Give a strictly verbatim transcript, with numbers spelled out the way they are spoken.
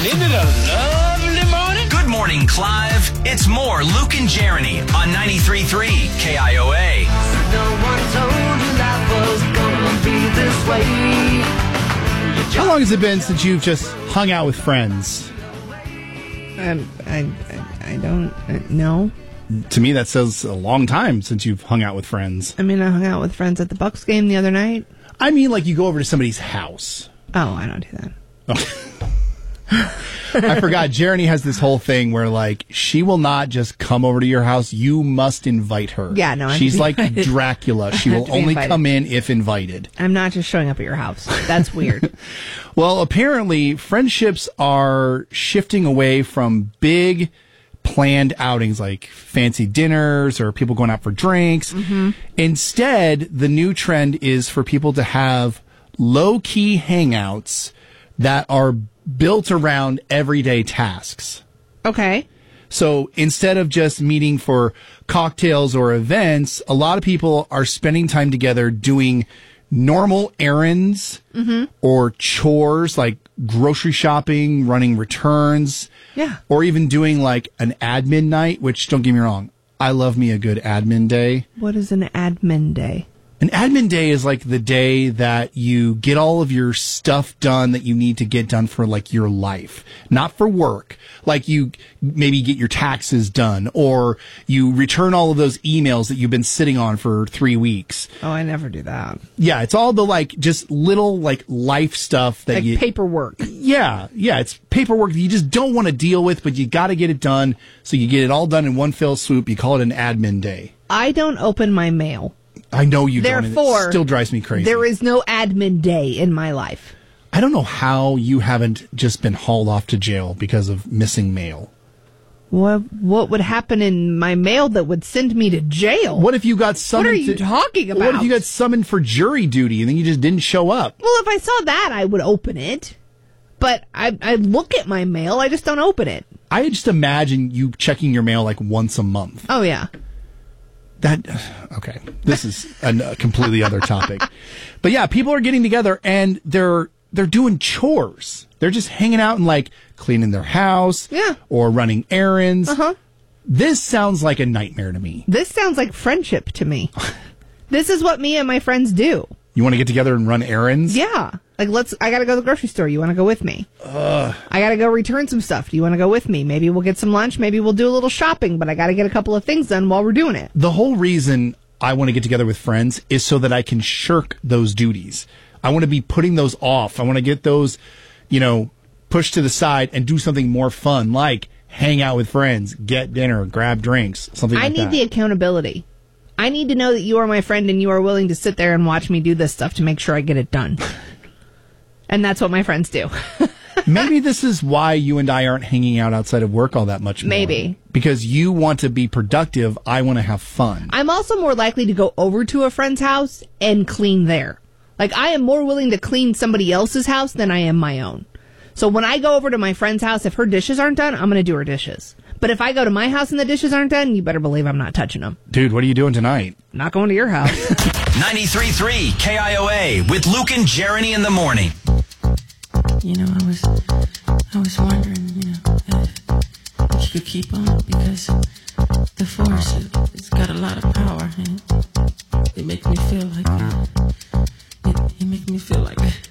And isn't it a lovely morning? Good morning, Clive. It's more Luke and Jeremy on ninety-three point three K I O A. No one told you life was gonna be this way. How long has it been since you've just hung out with friends? Um, I, I, I don't uh, know. To me, that says a long time since you've hung out with friends. I mean, I hung out with friends at the Bucks game the other night. I mean, like you go over to somebody's house. Oh, I don't do that. Oh. I forgot. Jeremy has this whole thing where, like, she will not just come over to your house. You must invite her. Yeah, no, I have she's to be like invited. Dracula. She I have will to be only invited. come in if invited. I'm not just showing up at your house. That's weird. Well, apparently, friendships are shifting away from big planned outings like fancy dinners or people going out for drinks. Mm-hmm. Instead, the new trend is for people to have low-key hangouts that are built around everyday tasks. Okay. So instead of just meeting for cocktails or events, a lot of people are spending time together doing normal errands Mm-hmm. or chores like grocery shopping, running returns, Yeah. or even doing like an admin night, which don't get me wrong, I love me a good admin day. What is an admin day? An admin day is like the day that you get all of your stuff done that you need to get done for like your life, not for work. Like you maybe get your taxes done or you return all of those emails that you've been sitting on for three weeks. Oh, I never do that. Yeah, it's all the like just little like life stuff that Like you paperwork. Yeah, yeah, it's paperwork that you just don't want to deal with, but you got to get it done. So you get it all done in one fell swoop. You call it an admin day. I don't open my mail. I know you don't. and Therefore, it still drives me crazy. There is no admin day in my life. I don't know how you haven't just been hauled off to jail because of missing mail. What what would happen in my mail that would send me to jail? What if you got summoned? What are you to, talking about? What if you got summoned for jury duty and then you just didn't show up? Well, if I saw that, I would open it. But I I look at my mail. I just don't open it. I just imagine you checking your mail like once a month. Oh, yeah. That okay. This is a, a completely other topic, but yeah, people are getting together and they're they're doing chores. They're just hanging out and like cleaning their house, Yeah. or running errands. Uh-huh. This sounds like a nightmare to me. This sounds like friendship to me. This is what me and my friends do. You want to get together and run errands? Yeah. Like, let's, I gotta go to the grocery store. You want to go with me? Ugh. I gotta go return some stuff. Do you want to go with me? Maybe we'll get some lunch. Maybe we'll do a little shopping, but I gotta get a couple of things done while we're doing it. The whole reason I want to get together with friends is so that I can shirk those duties. I want to be putting those off. I want to get those, you know, pushed to the side and do something more fun, like hang out with friends, get dinner, grab drinks, something I like need that. the accountability. I need to know that you are my friend and you are willing to sit there and watch me do this stuff to make sure I get it done. And that's what my friends do. Maybe this is why you and I aren't hanging out outside of work all that much more. Maybe. Because you want to be productive, I want to have fun. I'm also more likely to go over to a friend's house and clean there. Like, I am more willing to clean somebody else's house than I am my own. So when I go over to my friend's house, if her dishes aren't done, I'm going to do her dishes. But if I go to my house and the dishes aren't done, you better believe I'm not touching them. Dude, what are you doing tonight? Not going to your house. ninety-three point three K I O A with Luke and Jeremy in the morning. You know, I was, I was wondering, you know, if, if you could keep on, because the force, it, it's got a lot of power, and it, it makes me feel like, it, it, it makes me feel like